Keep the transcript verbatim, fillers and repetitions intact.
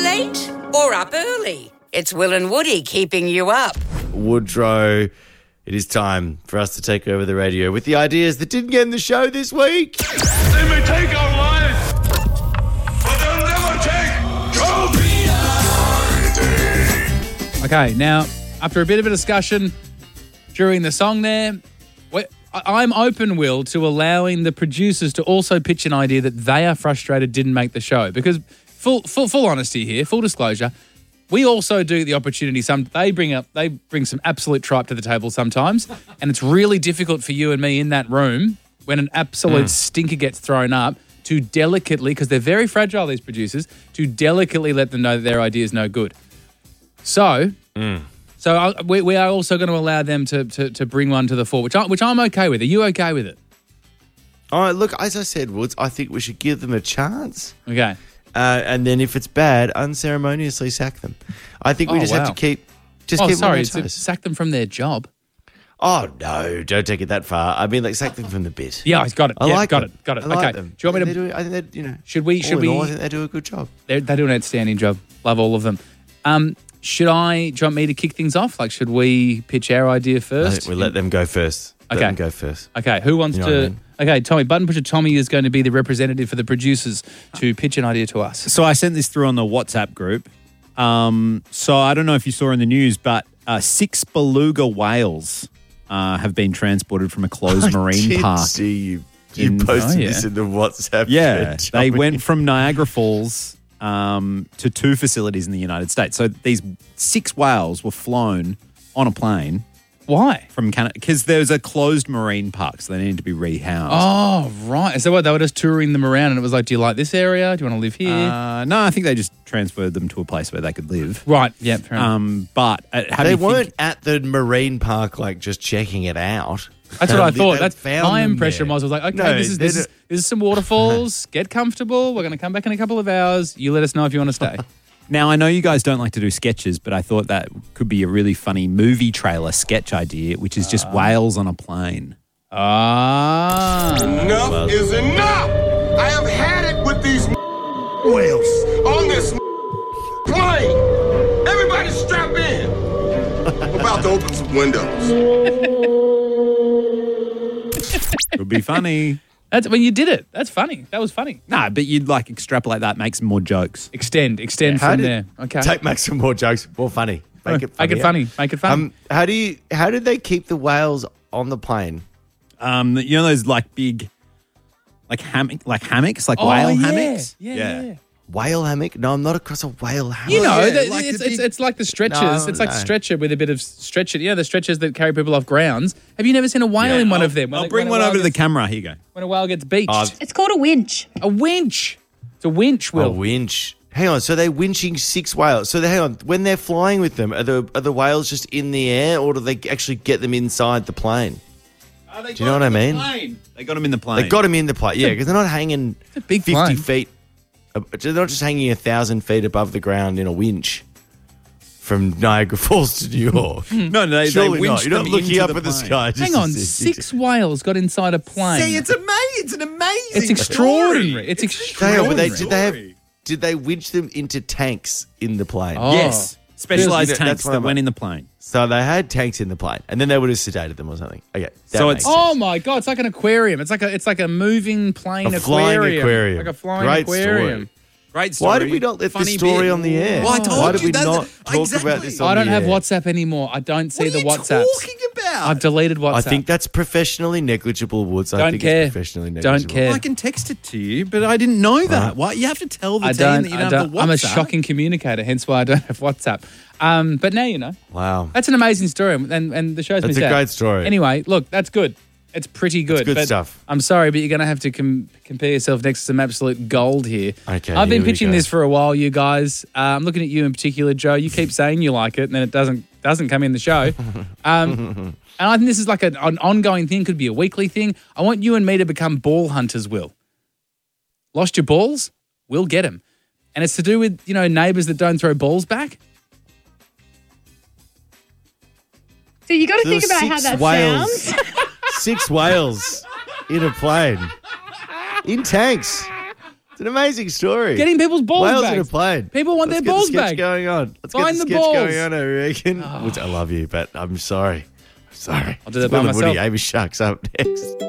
late or up early? It's Will and Woody keeping you up. Woodrow, it is time for us to take over the radio with the ideas that didn't get in the show this week. They may take our lives, but they'll never take trophies. Okay, now, after a bit of a discussion during the song there, I'm open, Will, to allowing the producers to also pitch an idea that they are frustrated didn't make the show. Because full full, full honesty here, full disclosure, we also do the opportunity. Some they bring up they bring some absolute tripe to the table sometimes, and it's really difficult for you and me in that room when an absolute mm. stinker gets thrown up to delicately, because they're very fragile, these producers, to delicately let them know that their idea is no good. So. Mm. So I, we, we are also going to allow them to, to, to bring one to the fore, which, I, which I'm okay with. Are you okay with it? All right, look, as I said, Woods, I think we should give them a chance. Okay. Uh, and then if it's bad, unceremoniously sack them. I think we oh, just wow. have to keep... Just oh, keep sorry, them on sack them from their job. Oh, no, don't take it that far. I mean, like, sack them from the bit. Yeah, he's got it. I yeah, like got them. it. Got it. I like okay. them. Do you want me to... Doing, I think they, you know... Should we... Should we all, I think they do a good job. They do an outstanding job. Love all of them. Um... Should I, do you want me to kick things off? Like, should we pitch our idea first? I think we'll let them go first. Let okay. them go first. Okay, who wants you know to... I mean? Okay, Tommy, Button Pusher Tommy is going to be the representative for the producers to pitch an idea to us. So I sent this through on the WhatsApp group. Um, so I don't know if you saw in the news, but uh, six beluga whales uh, have been transported from a closed I marine did park. see you. You in, posted oh, yeah. this in the WhatsApp. Yeah, chat, they went from Niagara Falls um, to two facilities in the United States. So these six whales were flown on a plane. Why? From Canada, because there's a closed marine park, so they needed to be rehoused. Oh, right. So what, they were just touring them around and it was like, do you like this area? Do you want to live here? Uh, no, I think they just transferred them to a place where they could live. Right, yeah. Fair enough. Um, but uh, how do they you weren't think- at the marine park, like, just checking it out. That's what I They- thought. they That's found my them impression there. was, I was like, okay, No, this is they this is don't- this is some waterfalls. Get comfortable. We're going to come back in a couple of hours. You let us know if you want to stay. Now, I know you guys don't like to do sketches, but I thought that could be a really funny movie trailer sketch idea, which is just uh, whales on a plane. Ah. Enough is enough. I have had it with these whales on this plane. Everybody strap in. I'm about to open some windows. Could be funny. That's when you did it. That's funny. That was funny. Nah, but you'd like extrapolate that, make some more jokes. Extend, extend How from did- there. Okay. Take make some more jokes, more funny. Make it Make it funnier. funny. Make it funny. Um, how do you? How did they keep the whales on the plane? Um, you know those like big, like hammock, like hammocks, like oh, whale yeah. hammocks. Yeah, yeah. yeah. Whale hammock? No, I'm not across a whale hammock. You know, yeah, the- like it's, the it's, big- it's like the stretchers. No, it's like no. a stretcher with a bit of stretcher. You know, the stretchers that carry people off grounds. Have you never seen a whale Yeah, in one I'll- of them? When I'll they- bring when one a over whale to the gets- camera. Here you go. When a whale gets beached. Oh, It's called a winch. a winch. It's a winch, Will. A winch. Hang on. So they're winching six whales. So they, hang on. When they're flying with them, are the are the whales just in the air, or do they actually get them inside the plane? Oh, they Do you know what I mean? Plane. They got them in the plane. They got them in the plane. Yeah, because they're not hanging a big fifty plane. feet. uh, They're not just hanging a thousand feet above the ground in a winch from Niagara Falls to New York. No, no, they, Surely they not. winched You're not them looking into up the at the plane. sky. just Hang to on, see- six whales got inside a plane. See, it's amazing. It's an amazing. It's extraordinary. It's Hang on, extraordinary. but they, did they have? Did they winch them into tanks in the plane? Oh. Yes, specialized Feels- that's tanks what that I'm- went in the plane. So they had tanks in the plane, and then they would have sedated them or something. Okay, that So makes it's- Oh sense. my god! It's like an aquarium. It's like a it's like a moving plane A flying aquarium. aquarium. Like a flying Great aquarium. story. Great story. Why did we not let Funny this story bit. on the air? Well, I told Why did you we that's- not talk exactly. about this on I don't the have air? WhatsApp anymore. I don't see What the are you WhatsApps. talking about? I've deleted WhatsApp. I think that's professionally negligible, Woods. I Don't think care. it's professionally Don't negligible. care. Well, I can text it to you, but I didn't know that. Why you have to tell the I team don't. that you I don't, don't have the WhatsApp? I'm a shocking communicator, hence why I don't have WhatsApp. Um, but now you know. Wow. That's an amazing story, and and the show's That's missed a out. great story. Anyway, look, that's good. It's pretty good. good but stuff. I'm sorry, but you're going to have to com- compare yourself next to some absolute gold here. Okay, I've been here we pitching go. this for a while, you guys. Uh, I'm looking at you in particular, Joe. You keep saying you like it, and then it doesn't doesn't come in the show. Um, and I think this is like an, an ongoing thing. Could be a weekly thing. I want you and me to become ball hunters. Will lost your balls? We'll get them, and it's to do with you know neighbours that don't throw balls back. So you got to So think about six how that whales. sounds. Six whales in a plane. In tanks. It's an amazing story. Getting people's balls Whales back. in a plane. People want Let's their balls get the sketch back. going on. Let's Find get the the sketch balls. going on, I reckon. Which I love you, but I'm sorry. I'm sorry. I'll do that by Will and Woody, myself. Amy Shark's up next.